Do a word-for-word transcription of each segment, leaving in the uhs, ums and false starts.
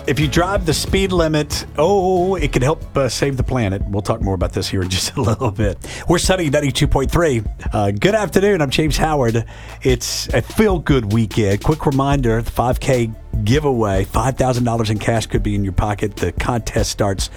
If you drive the speed limit, oh, it could help uh, save the planet. We'll talk more about this here in just a little bit. We're Sunny ninety-two point three. Uh, good afternoon. I'm James Howard. It's a feel-good weekend. Quick reminder, the five K giveaway, five thousand dollars in cash could be in your pocket. The contest starts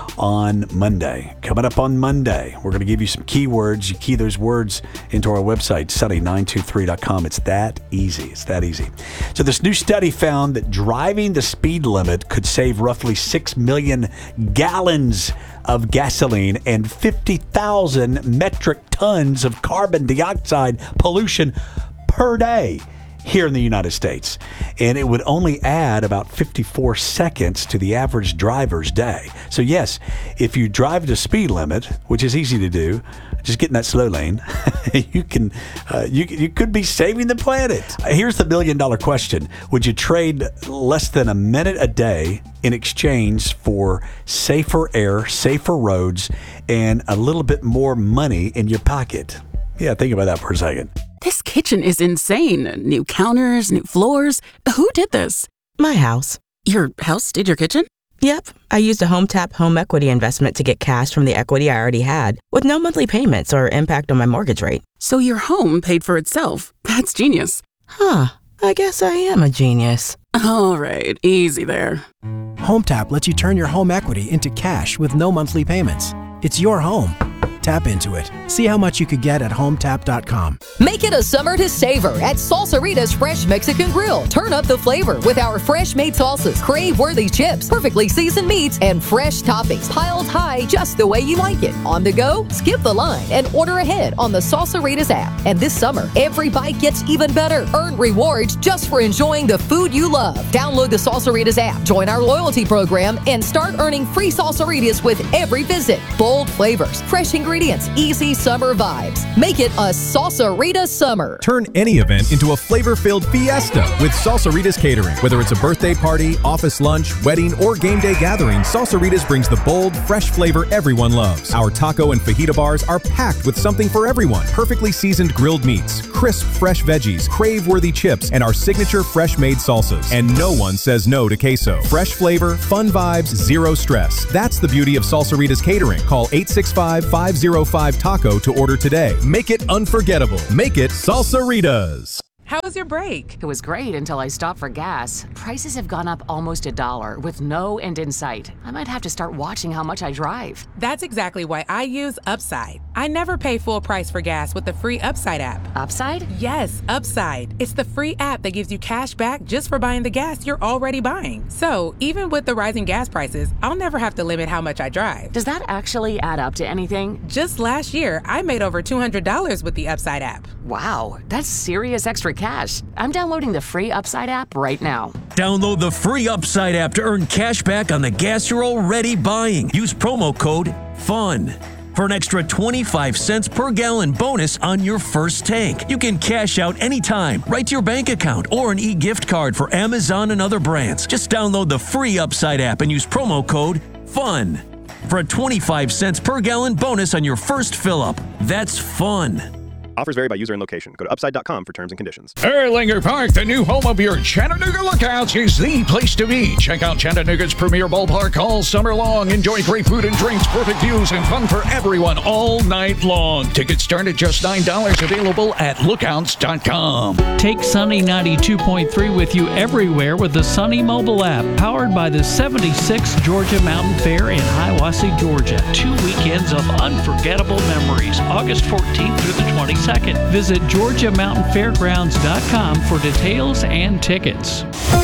on Monday. Coming up on Monday, we're going to give you some keywords. You key those words into our website, sunny nine two three dot com. It's that easy. It's that easy. So this new study found that driving the speed limit could save roughly six million gallons of gasoline and fifty thousand metric tons of carbon dioxide pollution per day here in the United States. And it would only add about fifty-four seconds to the average driver's day. So yes, if you drive the speed limit, which is easy to do, just get in that slow lane, you can, uh, you, you could be saving the planet. Here's the million dollar question. Would you trade less than a minute a day in exchange for safer air, safer roads, and a little bit more money in your pocket? Yeah, think about that for a second. This kitchen is insane. New counters, new floors. Who did this? My house. Your house did your kitchen? Yep. I used a HomeTap home equity investment to get cash from the equity I already had, with no monthly payments or impact on my mortgage rate. So your home paid for itself. That's genius. Huh. I guess I am a genius. All right. Easy there. HomeTap lets you turn your home equity into cash with no monthly payments. It's your home. Tap into it. See how much you could get at home tap dot com. Make it a summer to savor at Salsarita's Fresh Mexican Grill. Turn up the flavor with our fresh-made salsas, crave-worthy chips, perfectly seasoned meats, and fresh toppings piled high just the way you like it. On the go? Skip the line and order ahead on the Salsaritas app. And this summer, every bite gets even better. Earn rewards just for enjoying the food you love. Download the Salsaritas app, join our loyalty program, and start earning free Salsaritas with every visit. Bold flavors, fresh ingredients, easy summer vibes. Make it a Salsarita summer. Turn any event into a flavor-filled fiesta with Salsaritas Catering. Whether it's a birthday party, office lunch, wedding, or game day gathering, Salsaritas brings the bold, fresh flavor everyone loves. Our taco and fajita bars are packed with something for everyone. Perfectly seasoned grilled meats, crisp fresh veggies, crave-worthy chips, and our signature fresh-made salsas. And no one says no to queso. Fresh flavor, fun vibes, zero stress. That's the beauty of Salsaritas Catering. Call eight six five, five zero five, taco to order today. Make it unforgettable. Make it Salsaritas. How was your break? It was great until I stopped for gas. Prices have gone up almost a dollar with no end in sight. I might have to start watching how much I drive. That's exactly why I use Upside. I never pay full price for gas with the free Upside app. Upside? Yes, Upside. It's the free app that gives you cash back just for buying the gas you're already buying. So even with the rising gas prices, I'll never have to limit how much I drive. Does that actually add up to anything? Just last year, I made over two hundred dollars with the Upside app. Wow, that's serious extra cash. I'm downloading the free Upside app right now. Download the free Upside app to earn cash back on the gas you're already buying. Use promo code FUN for an extra twenty-five cents per gallon bonus on your first tank. You can cash out anytime, right to your bank account, or an e-gift card for Amazon and other brands. Just download the free Upside app and use promo code FUN for a twenty-five cents per gallon bonus on your first fill-up. That's fun. Offers vary by user and location. Go to upside dot com for terms and conditions. Erlanger Park, the new home of your Chattanooga Lookouts, is the place to be. Check out Chattanooga's premier ballpark all summer long. Enjoy great food and drinks, perfect views, and fun for everyone all night long. Tickets start at just nine dollars, available at lookouts dot com. Take Sunny ninety-two point three with you everywhere with the Sunny mobile app, powered by the seventy-sixth Georgia Mountain Fair in Hiawassee, Georgia. Two weekends of unforgettable memories, August fourteenth through the twenty-second. Visit georgia mountain fairgrounds dot com for details and tickets.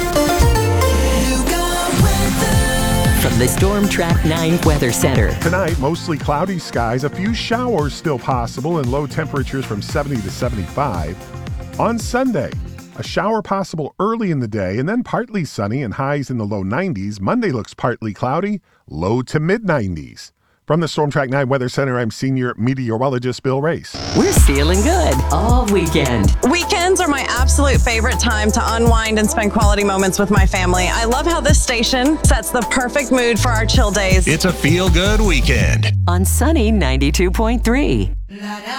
From the Storm Track nine Weather Center. Tonight, mostly cloudy skies, a few showers still possible, and low temperatures from seventy to seventy-five. On Sunday, a shower possible early in the day and then partly sunny and highs in the low nineties. Monday looks partly cloudy, low to mid nineties. From the Storm Track nine Weather Center, I'm senior meteorologist Bill Race. We're feeling good all weekend. Weekends are my absolute favorite time to unwind and spend quality moments with my family. I love how this station sets the perfect mood for our chill days. It's a feel-good weekend. On Sunny ninety-two point three.